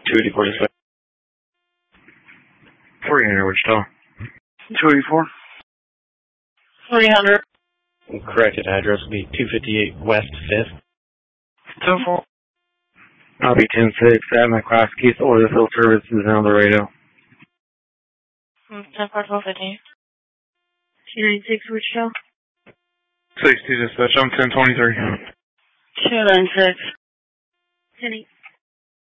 284 dispatch. 300 Wichita. 284. 300. Corrected address will be 258 West 5th. 10-4. I'll be 10-6 at my class Keith order field services on the radio. 10-4, 1250. 296 Wichita. 62 dispatch. I'm 1023. 296. 10-8.